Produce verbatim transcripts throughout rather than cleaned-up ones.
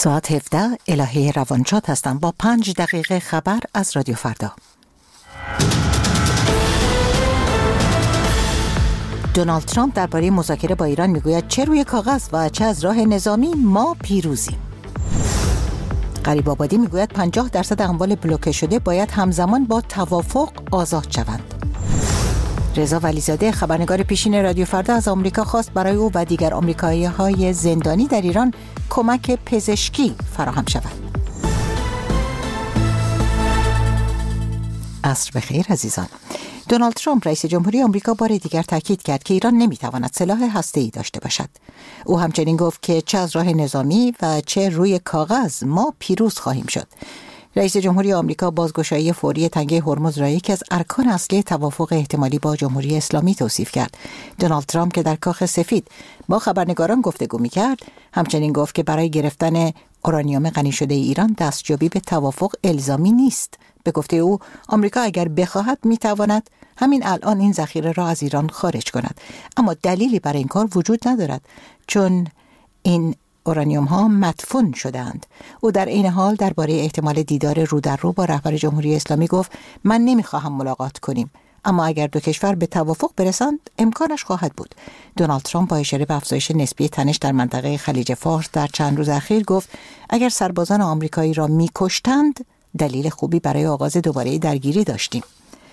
ساعت هفده الهه روانشاد هستم با پنج دقیقه خبر از رادیو فردا. دونالد ترامپ درباره مذاکره با ایران میگوید چه روی کاغذ و چه از راه نظامی ما پیروزیم. غریب آبادی میگوید پنجاه درصد اموال بلوکه شده باید همزمان با توافق آزاد شوند. رضا ولیزاده خبرنگار پیشین رادیو فردا از آمریکا خواست برای او و دیگر آمریکایی‌های زندانی در ایران کمک پزشکی فراهم شود. عصر بخیر عزیزان. دونالد ترامپ رئیس جمهوری آمریکا بار دیگر تاکید کرد که ایران نمیتواند سلاح هسته‌ای داشته باشد. او همچنین گفت که چه از راه نظامی و چه روی کاغذ ما پیروز خواهیم شد. رئیس جمهوری آمریکا بازگشایی فوری تنگه هرمز را یکی از ارکان اصلی توافق احتمالی با جمهوری اسلامی توصیف کرد. دونالد ترامپ که در کاخ سفید با خبرنگاران گفتگو می‌کرد، همچنین گفت که برای گرفتن اورانیوم غنی شده ایران دستیابی به توافق الزامی نیست. به گفته او، آمریکا اگر بخواهد میتواند همین الان این ذخیره را از ایران خارج کند، اما دلیلی برای این کار وجود ندارد چون این اورانیوم ها مدفون شدند. او در این حال درباره احتمال دیدار رو در رو با رهبر جمهوری اسلامی گفت من نمیخواهم ملاقات کنیم، اما اگر دو کشور به توافق برسند امکانش خواهد بود. دونالد ترامپ با اشاره به افزایش نسبی تنش در منطقه خلیج فارس در چند روز اخیر گفت اگر سربازان آمریکایی را میکشتند دلیل خوبی برای آغاز دوباره درگیری داشتیم.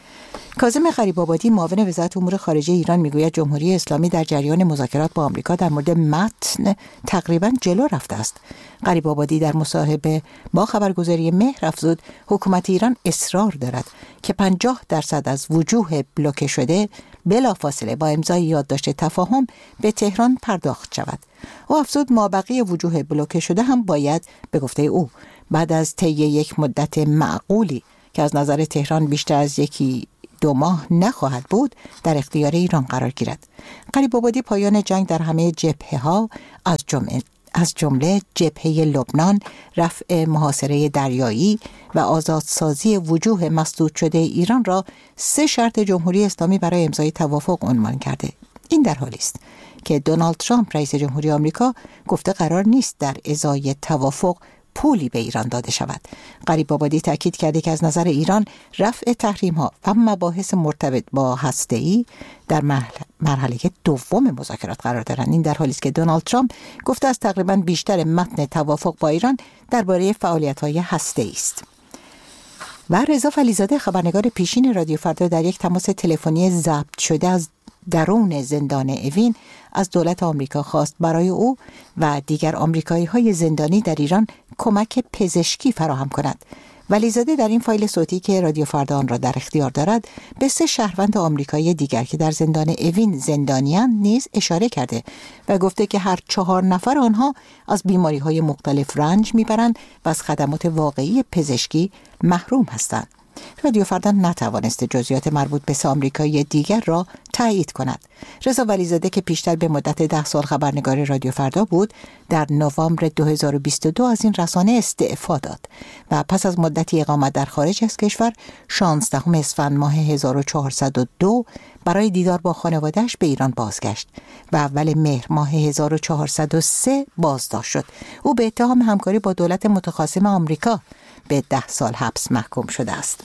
کاظم غریب آبادی معاون وزارت امور خارجه ایران میگوید جمهوری اسلامی در جریان مذاکرات با آمریکا در مورد متن تقریبا جلو رفته است. غریب آبادی در مصاحبه با خبرگزاری مهر افزود حکومت ایران اصرار دارد که پنجاه درصد از وجوه بلوکه شده بلافاصله با امضای یادداشت تفاهم به تهران پرداخت شود. او افزود مابقی وجوه بلوکه شده هم باید به گفته او بعد از طی یک مدت معقولی که از نظر تهران بیشتر از یکی دو ماه نخواهد بود در اختیار ایران قرار گیرد. غریب آبادی پایان جنگ در همه جبهه‌ها از جمله از جمله جبهه لبنان، رفع محاصره دریایی و آزادسازی وجوه مسدود شده ایران را سه شرط جمهوری اسلامی برای امضای توافق عنوان کرده. این در حالی است که دونالد ترامپ رئیس جمهوری آمریکا گفته قرار نیست در ازای توافق پولی به ایران داده شود. غریب آبادی تاکید کرده که از نظر ایران رفع تحریم‌ها و مباحث مرتبط با هسته‌ای در مرحله دوم مذاکرات قرار دارند. این در حالی است که دونالد ترامپ گفته از تقریباً بیشتر متن توافق با ایران درباره فعالیت‌های هسته‌ای است. و رضا ولیزاده خبرنگار پیشین رادیو فردا در یک تماس تلفنی ضبط شده از درون زندان اوین از دولت آمریکا خواست برای او و دیگر آمریکایی‌های زندانی در ایران کمک پزشکی فراهم کند. ولیزاده در این فایل صوتی که رادیو فردا آن را در اختیار دارد به سه شهروند آمریکایی دیگر که در زندان اوین زندانیان نیز اشاره کرده و گفته که هر چهار نفر آنها از بیماری‌های مختلف رنج میبرند و از خدمات واقعی پزشکی محروم هستند. رادیو فردا نتوانست جزئیات مربوط به سه آمریکایی دیگر را تایید کند. رضا ولیزاده که پیشتر به مدت ده سال خبرنگار رادیو فردا بود، در نوامبر دو هزار و بیست و دو از این رسانه استعفا داد و پس از مدتی اقامت در خارج از کشور شانزدهم اسفند ماه هزار و چهارصد و دو برای دیدار با خانواده‌اش به ایران بازگشت و اول مهر ماه هزار و چهارصد و سه بازداشت شد. او به اتهام همکاری با دولت متخاصم آمریکا به ده سال حبس محکوم شده است.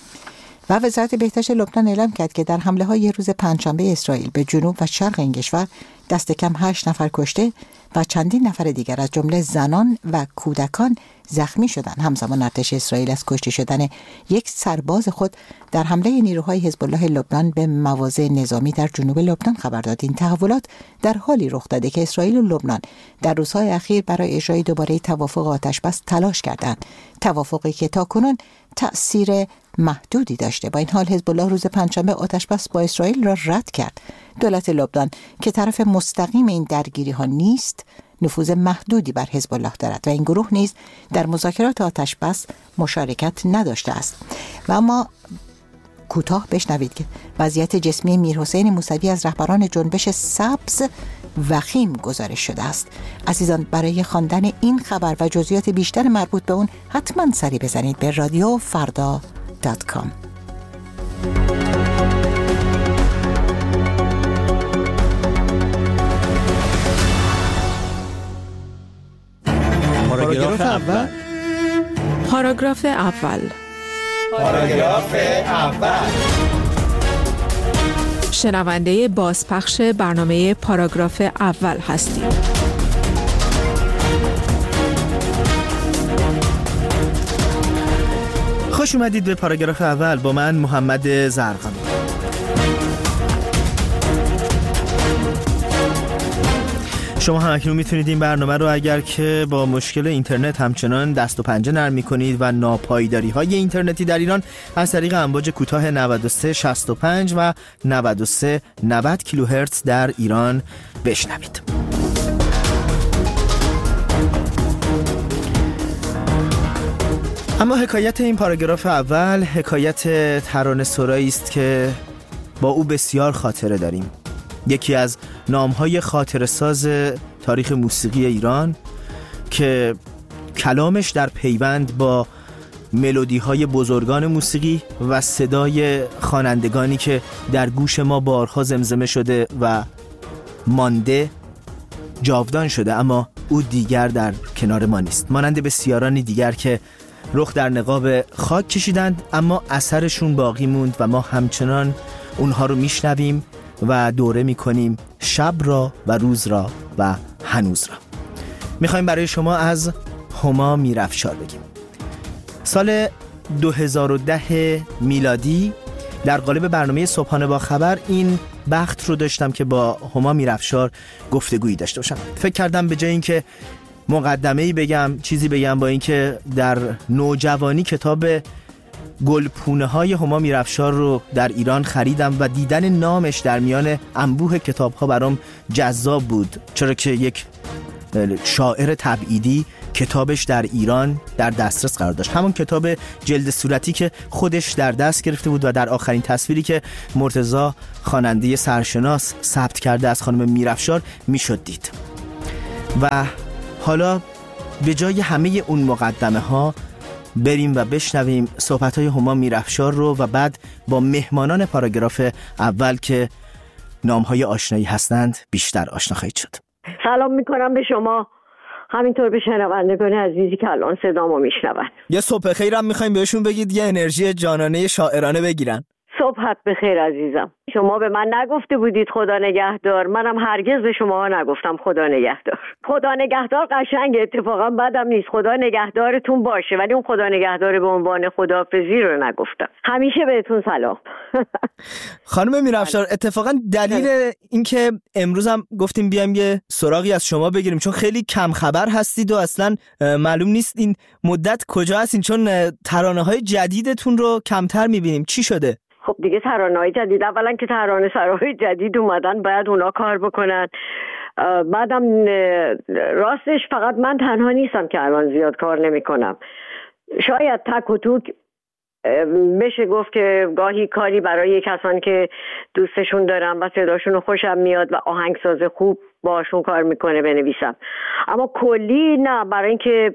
و وزارت بهداشت لبنان اعلام کرد که در حمله های روز پنجشنبه اسرائیل به جنوب و شرق این کشور دست کم هشت نفر کشته و چندین نفر دیگر از جمله زنان و کودکان زخمی شدند. همزمان ارتش اسرائیل از کشته شدن یک سرباز خود در حمله نیروهای حزب الله لبنان به مواضع نظامی در جنوب لبنان خبر داد. این تحولات در حالی رخ داده که اسرائیل و لبنان در روزهای اخیر برای اجرای دوباره توافق آتشبس تلاش کردند. توافقی که تاکنون تأثیر محدودی داشته. با این حال حزب الله روز پنجشنبه آتشبس با اسرائیل را رد کرد. دولت لبنان که طرف مستقیم این درگیری ها نیست، نفوذ محدودی بر حزب الله دارد و این گروه نیز در مذاکرات آتشبس مشارکت نداشته است. و اما کوتاه بشنوید که وضعیت جسمی میرحسین موسوی از رهبران جنبش سبز وخیم گزارش شده است. عزیزان، برای خواندن این خبر و جزئیات بیشتر مربوط به اون حتما سری بزنید به رادیو فردا دات کام. پاراگراف اول. پاراگراف اول. پاراگراف اول. شنونده بازپخش برنامه پاراگراف اول هستید. خوش اومدید به پاراگراف اول با من محمد زرقامی. شما هم اکنون میتونید این برنامه رو اگر که با مشکل اینترنت همچنان دست و پنجه نرم میکنید و ناپایداری های اینترنتی در ایران از طریق امواج کوتاه نود و سه شصت و پنج و نود و سه نود کیلوهرتز در ایران بشنوید. اما حکایت این پاراگراف اول حکایت ترانه سرایی است که با او بسیار خاطره داریم. یکی از نامهای خاطره ساز تاریخ موسیقی ایران که کلامش در پیوند با ملودی‌های بزرگان موسیقی و صدای خوانندگانی که در گوش ما بارها زمزمه شده و مانده جاودان شده، اما او دیگر در کنار ما نیست. مانند بسیارانی دیگر که رخ در نقاب خاک کشیدند اما اثرشون باقی موند و ما همچنان اونها رو میشنویم و دوره میکنیم شب را و روز را و هنوز را. میخوایم برای شما از هما میرافشار بگیم. سال دو هزار و ده میلادی در قالب برنامه صبحانه با خبر این بخت رو داشتم که با هما میرافشار گفتگویی داشته باشم. فکر کردم به جای اینکه مقدمه‌ای بگم چیزی بگم، با اینکه در نوجوانی کتاب گلپونه های هما میرافشار رو در ایران خریدم و دیدن نامش در میان انبوه کتاب ها برام جذاب بود، چرا که یک شاعر تبعیدی کتابش در ایران در دسترس قرار داشت. همون کتاب جلد صورتی که خودش در دست گرفته بود و در آخرین تصویری که مرتضی خواننده سرشناس ثبت کرده از خانم میرافشار میشد دید. و حالا به جای همه اون مقدمه ها بریم و بشنویم صحبت‌های هما میرافشار رو و بعد با مهمانان پاراگراف اول که نام‌های آشنایی هستند بیشتر آشنا خواهید شد. سلام میکنم به شما، همینطور به شنوندگان عزیزی که الان صدامو میشنون. یه صبح خیرم میخوایم بهشون بگید یه انرژی جانانه شاعرانه بگیرن. صبحت بخیر عزیزم. شما به من نگفته بودید خدا نگهدار، منم هرگز به شما نگفتم خدا نگهدار. خدا نگهدار قشنگه، اتفاقا بدم نیست، خدا نگهدارتون باشه، ولی اون خدا نگهدار به عنوان خداحافظی رو نگفتم. همیشه بهتون سلام. خانم میرافشار، اتفاقا دلیل اینکه امروز هم گفتیم بیایم یه سراغی از شما بگیریم چون خیلی کم خبر هستید و اصلا معلوم نیست این مدت کجا هستین، چون ترانه‌های جدیدتون رو کمتر می‌بینیم. چی شده؟ خب دیگه ترانه‌های جدید، اولا که ترانه سراهای جدید اومدن باید اونا کار بکنن، بعدم راستش فقط من تنها نیستم که الان زیاد کار نمی کنم. شاید تک و توک بشه گفت که گاهی کاری برای کسانی که دوستشون دارم و صداشون خوشم میاد و آهنگساز خوب باشون کار میکنه بنویسم، اما کلی نه. برای اینکه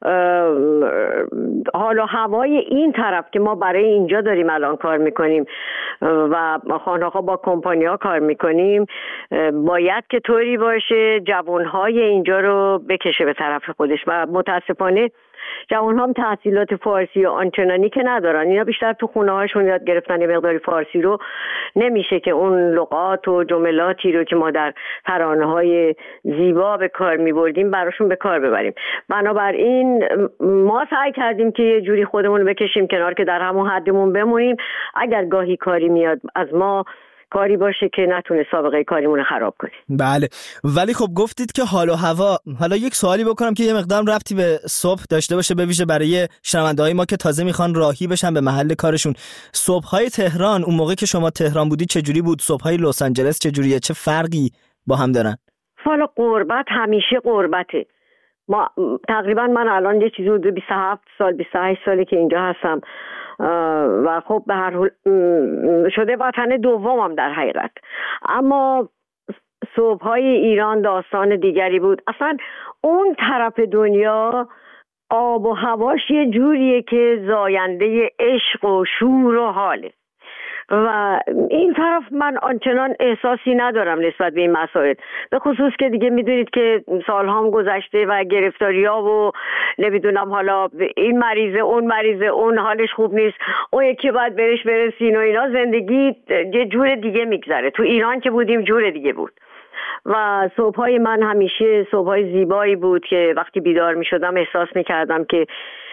حال و هوای این طرف که ما برای اینجا داریم الان کار میکنیم و خانه‌ها با کمپانی‌ها کار میکنیم، باید که طوری باشه جوانهای اینجا رو بکشه به طرف خودش و متاسفانه جوان هم تحصیلات فارسی و آنچنانی که ندارن، اینا بیشتر تو خونه هاشون یاد گرفتن یه مقداری فارسی رو، نمیشه که اون لغات و جملاتی رو که ما در ترانه های زیبا به کار میبردیم براشون به کار ببریم. بنابراین ما سعی کردیم که یه جوری خودمون رو بکشیم کنار که در همون حدمون بمونیم، اگر گاهی کاری میاد از ما کاری باشه که نتونه سابقه کاریمون رو خراب کنه. بله، ولی خب گفتید که حال و هوا. حالا یک سوالی بکنم که یه مقدار ربطی به صبح داشته باشه، به ویژه برای شنونده‌های ما که تازه میخوان راهی بشن به محل کارشون. صبح‌های تهران اون موقع که شما تهران بودید چجوری بود؟ صبح‌های لس آنجلس چجوریه؟ چه فرقی با هم دارن؟ حالا غربت همیشه غربته. ما تقریبا من الان یه چیزی حدود بیست و هفت سال بیست و هشت ساله که اینجا هستم و خب به هر حال شده وطن دومم در حقیقت، اما صبح‌های ایران داستان دیگری بود. اصلا اون طرف دنیا آب و هواش یه جوریه که زاینده عشق و شور و حاله و این طرف من آنچنان احساسی ندارم نسبت به این مسائل، به خصوص که دیگه میدونید که سالهام گذشته و گرفتاری‌ها و نمیدونم حالا این مریضه اون مریضه اون حالش خوب نیست، اون یکی باید برش برسین و اینا. زندگی یه جور دیگه میگذره. تو ایران که بودیم جور دیگه بود و صبحای من همیشه صبحای زیبایی بود که وقتی بیدار میشدم احساس میکردم که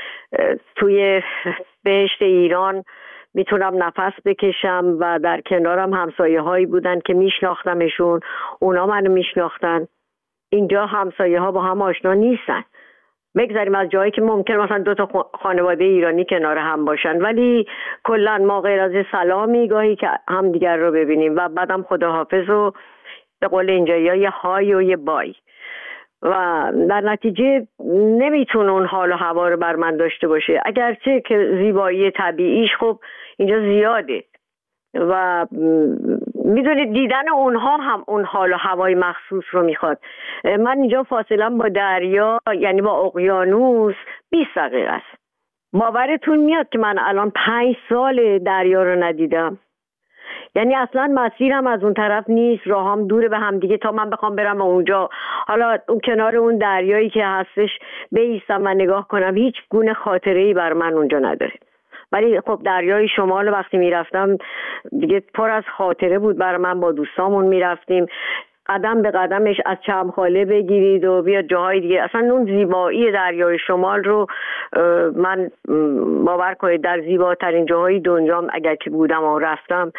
توی بهشت ایران میتونم نفس بکشم و در کنارم همسایه هایی بودن که میشناختمشون، اونا منو میشناختن. اینجا همسایه ها با هم آشنا نیستن. بگذاریم از جایی که ممکن مثلا دو تا خانواده ایرانی کنار هم باشن، ولی کلا ما غیر از سلامی گاهی که هم دیگر رو ببینیم و بعدم خداحافظ و به قول اینجایی یه های و یه بای و در نتیجه نمیتونه اون حال و هوا رو بر من داشته باشه، اگرچه که زیبایی طبیعیش خب اینجا زیاده و میدونید دیدن اونها هم اون حال و هوای مخصوص رو میخواد. من اینجا فاصله با دریا یعنی با اقیانوس بیست دقیقه است. باورتون میاد که من الان پنج سال دریا رو ندیدم، یعنی اصلا مسیرم از اون طرف نیست، راهم دوره به هم دیگه تا من بخوام برم اونجا. حالا اون کنار اون دریایی که هستش بایستم و نگاه کنم هیچ گونه خاطره‌ای بر من اونجا نداره. ولی خب دریای شمال وقتی میرفتم دیگه پر از خاطره بود بر من. با دوستامون میرفتیم قدم به قدمش از چمخاله بگیرید و بیاد جاهای دیگه. اصلا اون زیبایی دریای شمال رو من باور کنید در زیباترین جاهای دنیا اگر که بودم و رفتم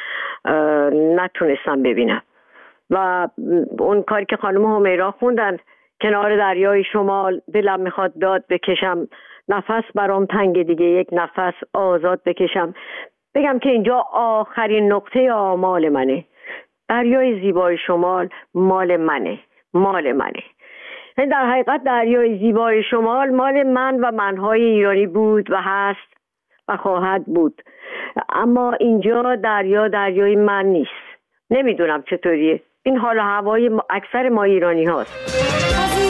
نتونستم ببینم. و اون کاری که خانم همیرا خوندن کنار دریای شمال دلم میخواد داد بکشم، نفس برام تنگ دیگه یک نفس آزاد بکشم، بگم که اینجا آخرین نقطه آمال منه. دریای زیبای شمال مال منه، مال منه. در حقیقت دریای زیبای شمال مال من و منهای ایرانی بود و هست و خواهد بود، اما اینجا دریا دریای من نیست. نمیدونم چطوریه، این حال و هوای اکثر ما ایرانی هاست.